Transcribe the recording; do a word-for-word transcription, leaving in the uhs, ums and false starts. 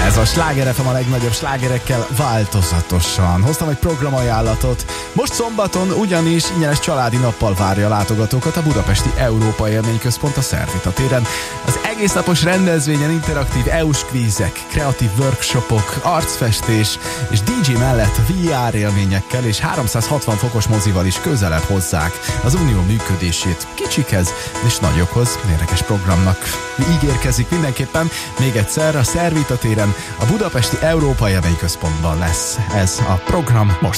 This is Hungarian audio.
Ez a Sláger ef em a legnagyobb slágerekkel változatosan. Hoztam egy programajánlatot. Most szombaton ugyanis ingyenes családi nappal várja a látogatókat a budapesti Európa Élményközpont a Szervita téren. Az egésznapos rendezvényen interaktív é u-s kvízek, kreatív workshopok, arcfestés és dé dzsé mellett vé er élményekkel és háromszázhatvan fokos mozival is közelebb hozzák az unió működését kicsikhez és nagyokhoz. Érdekes programnak ígérkezik mindenképpen. Még egyszer a Szervita téren a budapesti Európa Élményközpontban lesz ez a program most.